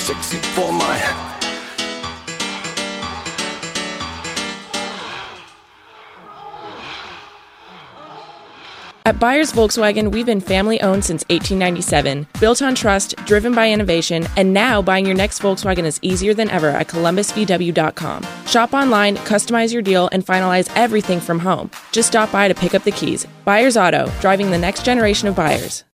Sexy for my... At Byers Volkswagen, we've been family-owned since 1897, built on trust, driven by innovation, and now buying your next Volkswagen is easier than ever at columbusvw.com. Shop online, customize your deal, and finalize everything from home. Just stop by to pick up the keys. Byers Auto, driving the next generation of buyers.